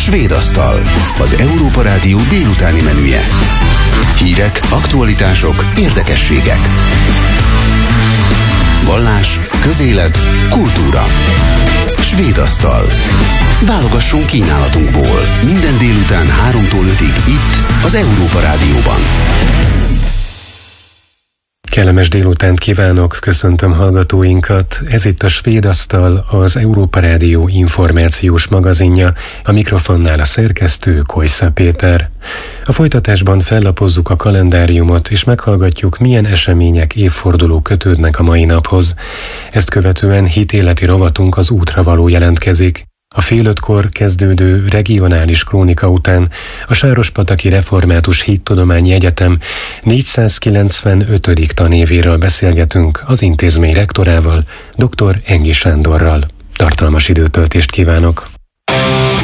Svéd asztal, az Európa Rádió délutáni menüje. Hírek, aktualitások, érdekességek. Vallás, közélet, kultúra. Svéd asztal. Válogassunk kínálatunkból. Minden délután 3-tól 5-ig itt, az Európa Rádióban. Kellemes délutánt kívánok, köszöntöm hallgatóinkat. Ez itt a Svéd asztal, az Európa Rádió információs magazinja, a mikrofonnál a szerkesztő Kojsza Péter. A folytatásban fellapozzuk a kalendáriumot, és meghallgatjuk, milyen események, évfordulók kötődnek a mai naphoz. Ezt követően hitéleti rovatunk az útra való jelentkezik. A fél 5-kor kezdődő regionális krónika után a Sárospataki Református Hittudományi Egyetem 495. tanévéről beszélgetünk az intézmény rektorával, dr. Engi Sándorral. Tartalmas időtöltést kívánok!